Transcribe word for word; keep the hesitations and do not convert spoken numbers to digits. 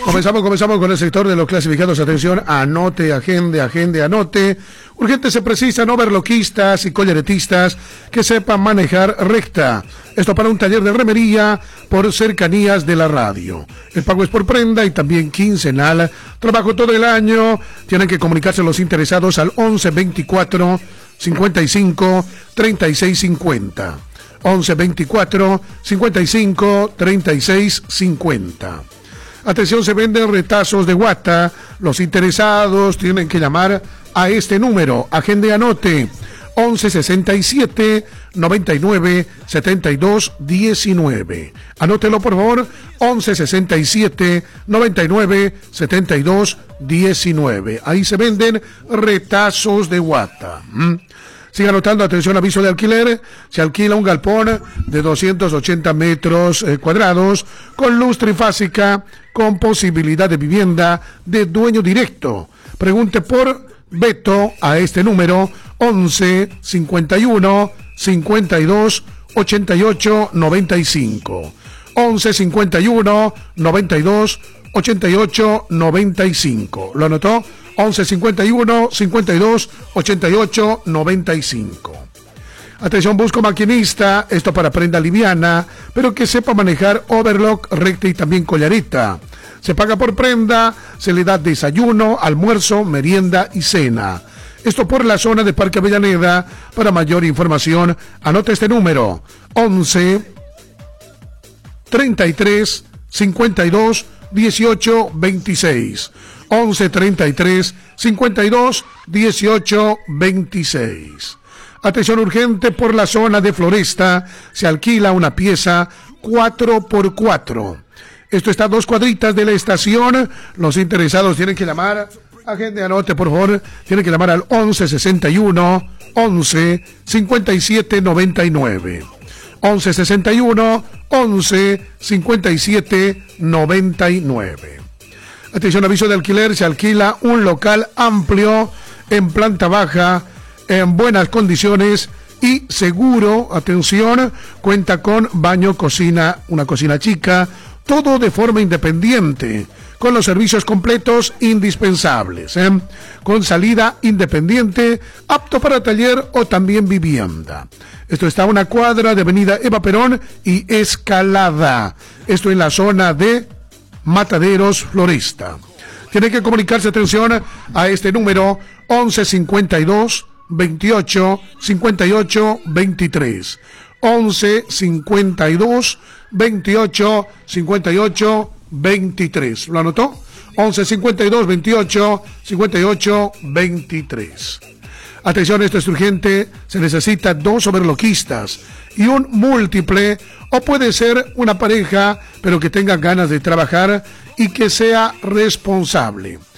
Comenzamos, comenzamos con el sector de los clasificados. Atención, anote, agende, agende, anote. Urgente se precisan overloquistas y collaretistas que sepan manejar recta. Esto para un taller de remería por cercanías de la radio. El pago es por prenda y también quincenal. Trabajo todo el año. Tienen que comunicarse los interesados al once veinticuatro cincuenta y cinco treinta y seis cincuenta. once veinticuatro cincuenta y cinco treinta y seis cincuenta. Atención, se venden retazos de guata. Los interesados tienen que llamar a este número. Agende, anote. once sesenta y siete noventa y nueve setenta y dos diecinueve. Anótelo, por favor. once sesenta y siete noventa y nueve setenta y dos diecinueve. Ahí se venden retazos de guata. ¿Mm? Siga anotando, atención, aviso de alquiler. Se alquila un galpón de doscientos ochenta metros eh, cuadrados con luz trifásica, con posibilidad de vivienda de dueño directo. Pregunte por Beto a este número once cincuenta y uno cincuenta y dos ochenta y ocho noventa y cinco. once cincuenta y uno noventa y dos ochenta y ocho noventa y cinco. ¿Lo anotó? once cincuenta y uno cincuenta y dos ochenta y ocho noventa y cinco. Atención, busco maquinista, esto para prenda liviana, pero que sepa manejar overlock, recta y también collareta. Se paga por prenda, se le da desayuno, almuerzo, merienda y cena. Esto por la zona de Parque Avellaneda. Para mayor información, anote este número: once treinta y tres cincuenta y dos dieciocho veintiséis. once treinta y tres cincuenta y dos dieciocho veintiséis. Atención urgente, por la zona de Floresta se alquila una pieza cuatro por cuatro. Esto está a dos cuadritas de la estación. Los interesados tienen que llamar. Agente, anote, por favor. Tienen que llamar al once sesenta y uno once cincuenta y siete noventa y nueve. once sesenta y uno once cincuenta y siete noventa y nueve. Atención, aviso de alquiler. Se alquila un local amplio en planta baja, en buenas condiciones y seguro. Atención, cuenta con baño, cocina, una cocina chica, todo de forma independiente, con los servicios completos indispensables, ¿eh? Con salida independiente, apto para taller o también vivienda. Esto está a una cuadra de avenida Eva Perón y Escalada. Esto en la zona de Mataderos, Floresta. Tiene que comunicarse, atención, a este número once cincuenta y dos veintiocho cincuenta y ocho veintitrés. once cincuenta y dos veintiocho cincuenta y ocho veintitrés. ¿Lo anotó? once cincuenta y dos veintiocho cincuenta y ocho veintitrés. Atención, esto es urgente. Se necesita dos overloquistas y un múltiple, o puede ser una pareja, pero que tenga ganas de trabajar y que sea responsable.